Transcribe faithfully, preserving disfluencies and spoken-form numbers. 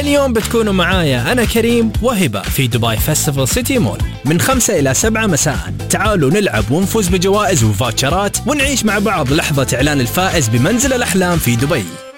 هاليوم بتكونوا معايا أنا كريم وهبة في دبي فيستيفال سيتي مول من خمسة إلى سبعة مساء. تعالوا نلعب ونفوز بجوائز وفاوتشرات ونعيش مع بعض لحظة إعلان الفائز بمنزل الأحلام في دبي.